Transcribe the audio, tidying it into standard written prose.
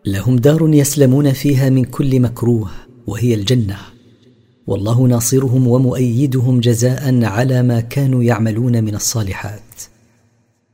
لهم دار يسلمون فيها من كل مكروه وهي الجنة، والله ناصرهم ومؤيدهم جزاء على ما كانوا يعملون من الصالحات.